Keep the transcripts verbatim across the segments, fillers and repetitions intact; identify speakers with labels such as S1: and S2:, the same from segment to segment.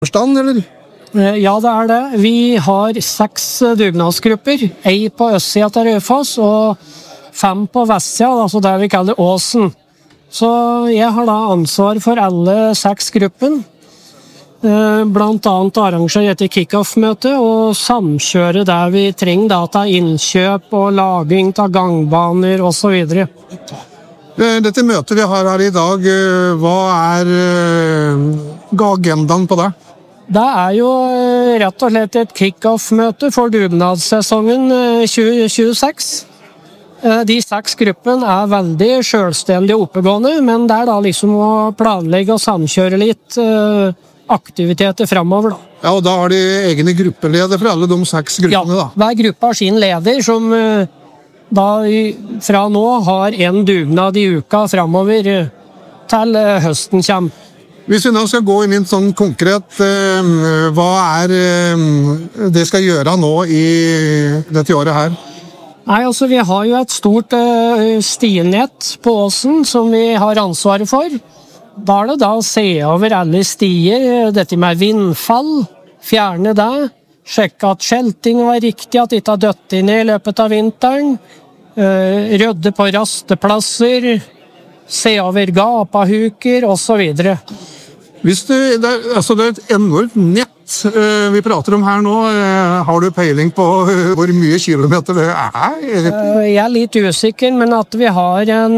S1: Forstand, eller?
S2: Ja, det er det. Vi har seks dugnadsgrupper. Ei på østsida til Raufoss og fem på vestsida, altså det vi kaller Åsen. Så jeg har da ansvar for alle seks gruppene. Blant annet arrangere etter kick-off-møte og samkjøre der vi trenger data, innkjøp og laging av gangbaner og så videre.
S1: Dette møtet vi har her i dag, hva er agendaen på det?
S2: Det er jo rett og slett et kick-off-møte for dugnadssesongen tjue tjueseks. De seks gruppene er veldig selvstendige og oppegående, men det er da liksom å planlegge og samkjøre litt aktiviteter fremover. Da.
S1: Ja, og da har de egne gruppeleder for alle de seks gruppene, da?
S2: Ja, hver gruppe har sin leder som da fra nå har en dugnad i uka fremover til høsten kommer.
S1: Hvis vi nå skal gå inn i en sånn konkret, hva er det skal gjøre nå i dette året her?
S2: Nei, altså vi har jo et stort stinett på Åsen som vi har ansvaret for. Da er det da å se over alle stier, dette med vindfall, fjerne det, sjekke at skjelting var riktig, at det ikke har dødt inn i løpet av vinteren, rydde på rasteplasser, se over gapahuker og så videre.
S1: Hvis det, det, er, altså det er et enormt nett uh, vi prater om her nå, uh, har du peiling på uh, hvor mye kilometer det er?
S2: Uh, jeg er litt usikker, men at vi har en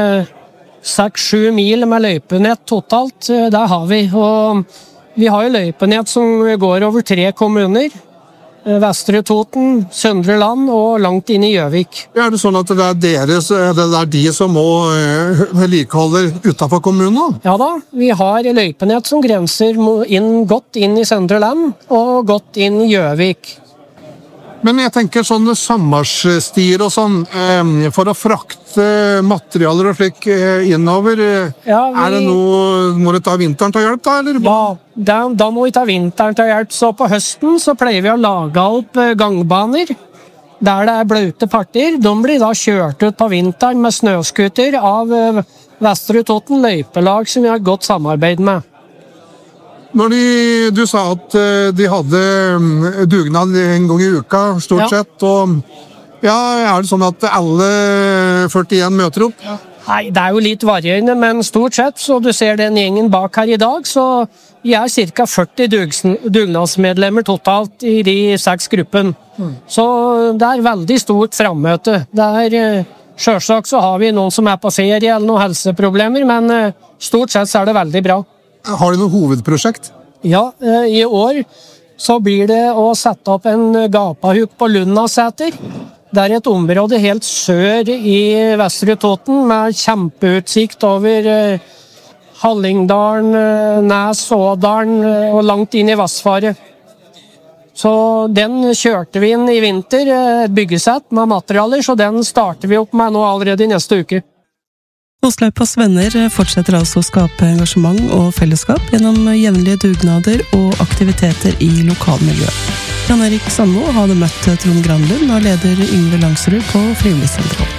S2: seks sju uh, mil med løypenett totalt, uh, det har vi. Og vi har jo løypenett som går over tre kommuner. Vestre Toten, Søndre Land og langt inn i Gjøvik.
S1: Er det sånn at det er, deres, det er de som må vedlikeholde utenfor kommunen?
S2: Ja da, vi har løypenett som grenser inn, godt inn i Søndre Land og godt inn i Gjøvik.
S1: Men jeg tenker sånne sammarsstier og sånn, for å frakte materialer og slik innover, ja, vi, er det noe, må det ta vinteren til hjelp da, eller?
S2: Ja, da, da må vi ta vinteren til hjelp, så på høsten så pleier vi å lage opp gangbaner, der det er bløte partier. De blir da kjørt ut på vinteren med snøskuter av Vestre Toten løypelag som vi har godt samarbeid med.
S1: Når de, du sa at de hadde dugnad en gang i uka, stort ja. sett, og ja, er det sånn at alle førtien møter opp? Ja.
S2: Nei, det er jo litt varierende, men stort sett, så du ser den gjengen bak her i dag, så vi er cirka førti dugnadsmedlemmer totalt i de seks gruppen. Mm. Så det er veldig stort fremmøte. Det er, selvsagt så har vi noen som er på ferie eller noen helseproblemer, men stort sett så er det veldig bra.
S1: Har du noe hovedprosjekt?
S2: Ja, i år så blir det å sette opp en gapahuk på Lundaseter. Det er et område helt sør i Vestre Toten med kjempeutsikt over Hallingdalen, Næs, Ådalen og langt inn i Vassfaret. Så den kjørte vi inn i vinter, et byggesett med materialer, så den starter vi opp med nå allerede i neste uke.
S3: Åslaupas venner fortsetter altså å skape engasjement og fellesskap gjennom jevnlige dugnader og aktiviteter i lokalmiljøet. Jan Erik Sandmo hadde møtt Trond Granlund og leder Yngve Langsrud på Frivilligsentralen.